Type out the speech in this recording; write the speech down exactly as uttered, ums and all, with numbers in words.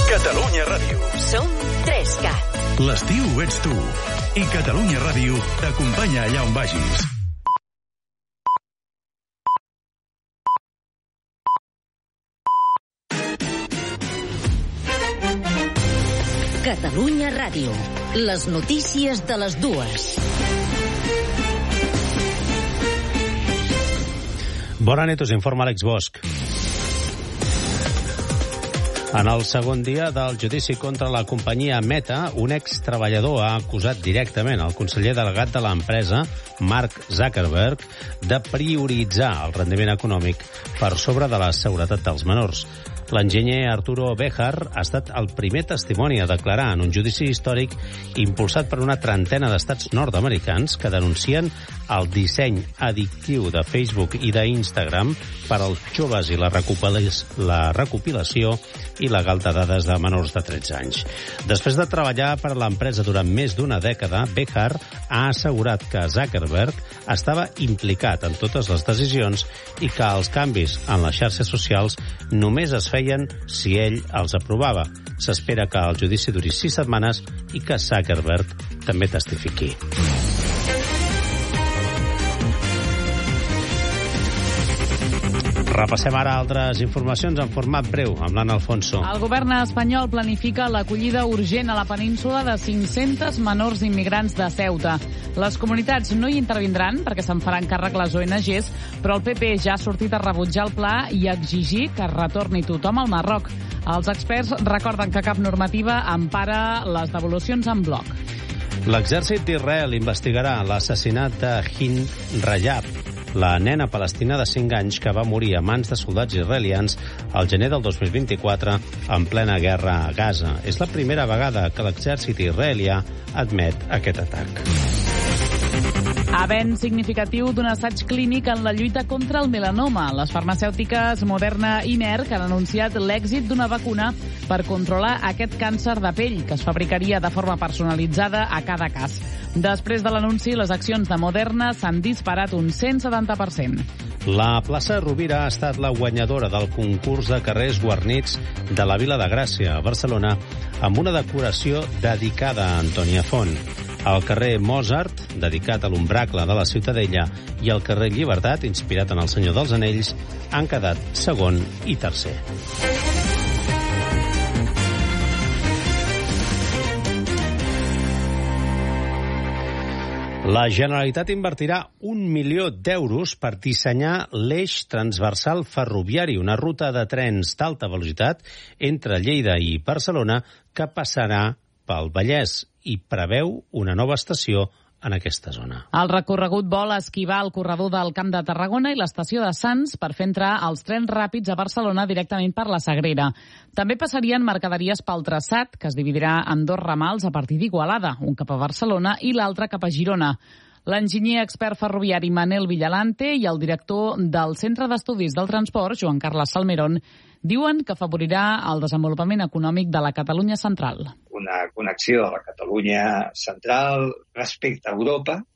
Catalunya Ràdio. Som tres-cat. L'estiu ets tu. I Catalunya Ràdio t'acompanya allà on vagis. Catalunya Ràdio. Les notícies de les dues. Bona nit, us informa Àlex Bosch. En el segon dia del judici contra la companyia Meta, un extreballador ha acusat directament el conseller delegat de l'empresa, Mark Zuckerberg, de prioritzar el rendiment econòmic per sobre de la seguretat dels menors. L'enginyer Arturo Béjar ha estat el primer testimoni a declarar en un judici històric impulsat per una trentena d'estats nord-americans que denuncien el disseny addictiu de Facebook i d'Instagram per als joves i la recopilació il·legal de dades de menors de tretze anys. Després de treballar per a l'empresa durant més d'una dècada, Béjar ha assegurat que Zuckerberg estava implicat en totes les decisions i que els canvis en les xarxes socials només es feien si ell els aprovava. S'espera que el judici duri sis setmanes i que Zuckerberg també testifiqui. Repassem ara altres informacions en format breu, amb l'Anna Alfonso. El govern espanyol planifica l'acollida urgent a la península de cinc-cents menors immigrants de Ceuta. Les comunitats no hi intervindran perquè se'n faran càrrec les O N Ges, però el P P ja ha sortit a rebutjar el pla i a exigir que retorni tothom al Marroc. Els experts recorden que cap normativa empara les devolucions en bloc. L'exèrcit d'Israel investigarà l'assassinat de Hind Rajab, la nena palestina de cinc anys que va morir a mans de soldats israelians al gener del dos mil vint-i-quatre en plena guerra a Gaza. És la primera vegada que l'exèrcit israelià admet aquest atac. Avenç significatiu d'un assaig clínic en la lluita contra el melanoma. Les farmacèutiques Moderna i Merck han anunciat l'èxit d'una vacuna per controlar aquest càncer de pell, que es fabricaria de forma personalitzada a cada cas. Després de l'anunci, les accions de Moderna s'han disparat un cent setanta per cent. La plaça Rovira ha estat la guanyadora del concurs de carrers guarnits de la Vila de Gràcia, a Barcelona, amb una decoració dedicada a Antònia Font. El carrer Mozart, dedicat a l'ombracle de la Ciutadella, i el carrer Llibertat, inspirat en el Senyor dels Anells, han quedat segon i tercer. La Generalitat invertirà un milió d'euros per dissenyar l'eix transversal ferroviari, una ruta de trens d'alta velocitat entre Lleida i Barcelona que passarà pel Vallès i preveu una nova estació en aquesta zona. El recorregut vol esquivar el corredor del Camp de Tarragona i l'estació de Sants per fer entrar els trens ràpids a Barcelona directament per la Sagrera. També passarien mercaderies pel traçat, que es dividirà en dos ramals a partir d'Igualada, un cap a Barcelona i l'altre cap a Girona. L'enginyer expert ferroviari Manel Villalante i el director del Centre d'Estudis del Transport, Joan Carles Salmerón, diuen que afavorirà el desenvolupament econòmic de la Catalunya central. Una connexió a la Catalunya central respecte a Europa